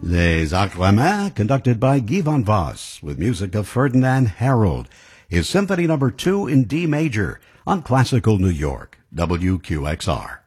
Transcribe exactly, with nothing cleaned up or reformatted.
Les Aquamins, conducted by Guy van Voss, with music of Ferdinand Harold, his Symphony Number Two in D major on Classical New York, W Q X R.